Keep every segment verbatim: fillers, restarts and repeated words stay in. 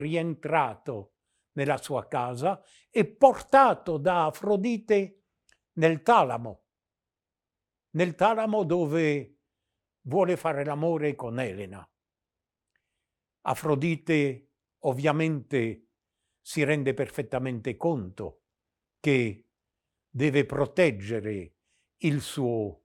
rientrato nella sua casa e portato da Afrodite nel Talamo, nel Talamo dove vuole fare l'amore con Elena. Afrodite ovviamente si rende perfettamente conto che deve proteggere il suo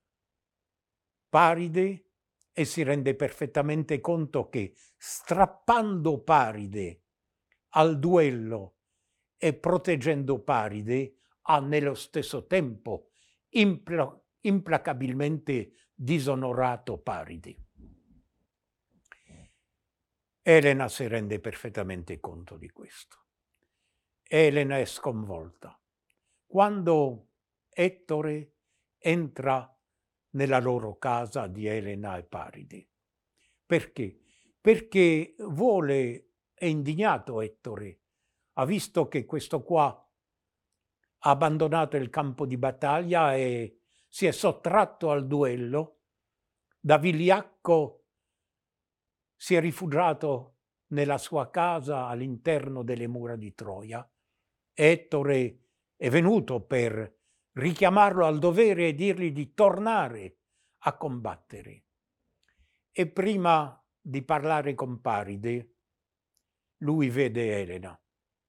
Paride e si rende perfettamente conto che strappando Paride al duello e proteggendo Paride ha nello stesso tempo impla- implacabilmente disonorato Paride. Elena si rende perfettamente conto di questo. Elena è sconvolta. Quando Ettore entra nella loro casa di Elena e Paride. Perché? Perché vuole, è indignato Ettore, ha visto che questo qua ha abbandonato il campo di battaglia e si è sottratto al duello, da vigliacco si è rifugiato nella sua casa all'interno delle mura di Troia. Ettore è venuto per richiamarlo al dovere e dirgli di tornare a combattere. E prima di parlare con Paride, lui vede Elena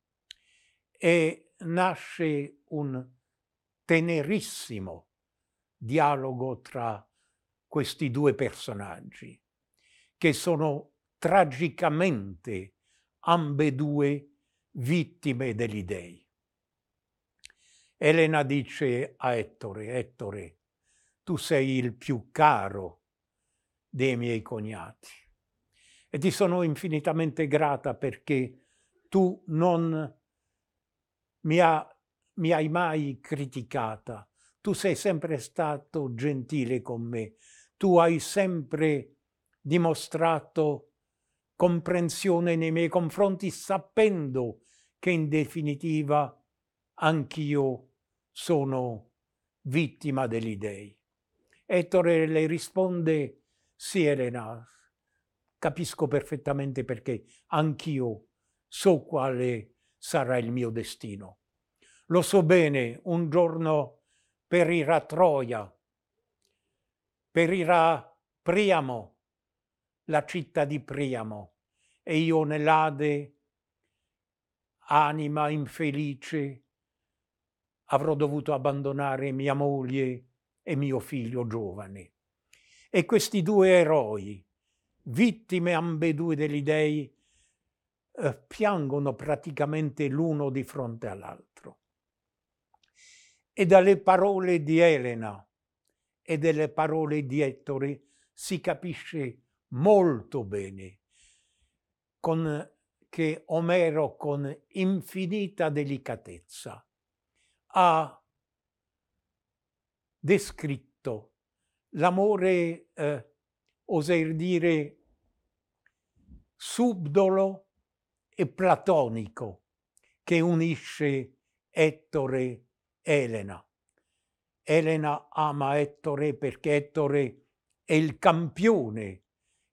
e nasce un tenerissimo dialogo tra questi due personaggi, che sono tragicamente ambedue vittime degli dei. Elena dice a Ettore: Ettore, tu sei il più caro dei miei cognati e ti sono infinitamente grata perché tu non mi, ha, mi hai mai criticata, tu sei sempre stato gentile con me, tu hai sempre dimostrato comprensione nei miei confronti sapendo che in definitiva anch'io sono vittima degli dei. Ettore le risponde: sì Elena, capisco perfettamente perché anch'io so quale sarà il mio destino. Lo so bene, un giorno perirà a Troia, perirà Priamo, la città di Priamo, e io nell'Ade, anima infelice, avrò dovuto abbandonare mia moglie e mio figlio giovane. E questi due eroi, vittime ambedue degli dei, eh, piangono praticamente l'uno di fronte all'altro. E dalle parole di Elena e delle parole di Ettore si capisce molto bene con, che Omero con infinita delicatezza ha descritto l'amore, eh, oser dire, subdolo e platonico che unisce Ettore e Elena. Elena ama Ettore perché Ettore è il campione,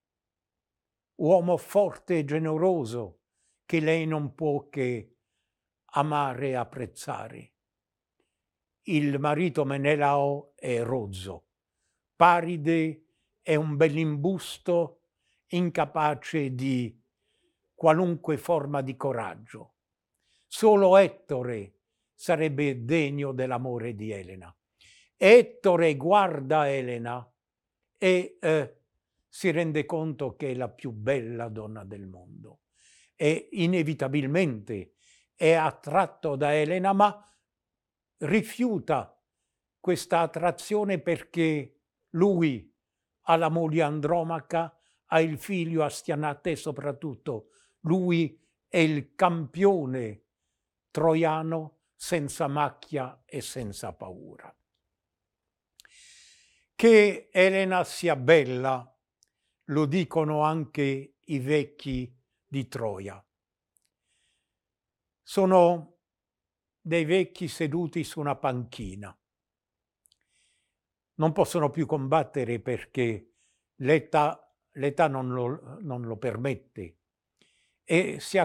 uomo forte e generoso che lei non può che amare e apprezzare. Il marito Menelao è rozzo, Paride è un bell'imbusto incapace di qualunque forma di coraggio. Solo Ettore sarebbe degno dell'amore di Elena. Ettore guarda Elena e eh, si rende conto che è la più bella donna del mondo e inevitabilmente è attratto da Elena, ma rifiuta questa attrazione perché lui ha la moglie Andromaca, ha il figlio Astianate e soprattutto lui è il campione troiano senza macchia e senza paura. Che Elena sia bella lo dicono anche i vecchi di Troia. Sono dei vecchi seduti su una panchina. Non possono più combattere perché l'età, l'età non, lo, non lo permette e si